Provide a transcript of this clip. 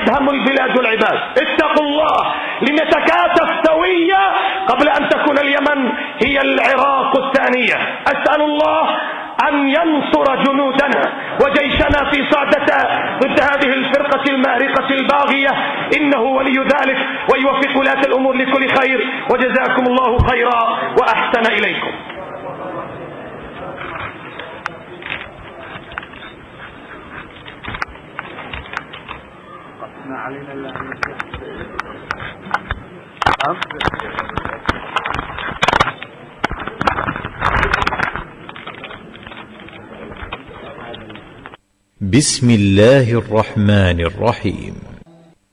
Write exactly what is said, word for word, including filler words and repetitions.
تدهم البلاد والعباد. اتقوا الله لنتكاتف سويا قبل أن تكون اليمن هي العراق الثانية. أسأل الله أن ينصر جنودنا وجيشنا في صعدة ضد هذه الفرقة المارقة الباغية، إنه ولي ذلك، ويوفق ولاة الأمور لكل خير، وجزاكم الله خيرا وأحسن إليكم. بسم الله الرحمن الرحيم.